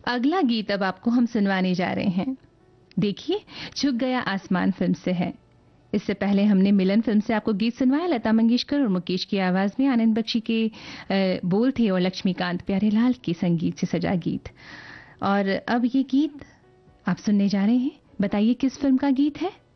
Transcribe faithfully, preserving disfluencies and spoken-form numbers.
अगला गीत अब आपको हम सुनवाने जा रहे हैं। देखिए, झुक गया आसमान फिल्म से है। इससे पहले हमने मिलन फिल्म से आपको गीत सुनवाया, लता मंगेशकर और मुकेश की आवाज में। आनंद बख्शी के बोल थे और लक्ष्मीकांत प्यारेलाल के संगीत से सजा गीत। और अब ये गीत आप सुनने जा रहे हैं, बताइए किस फिल्म का गीत है।